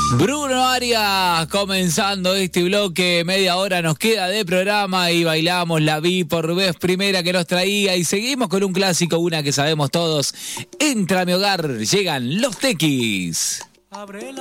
Bruno Arias comenzando este bloque, media hora nos queda de programa y bailamos La Vi por vez primera que nos traía y seguimos con un clásico, una que sabemos todos, Entra a mi hogar, llegan los Tequis.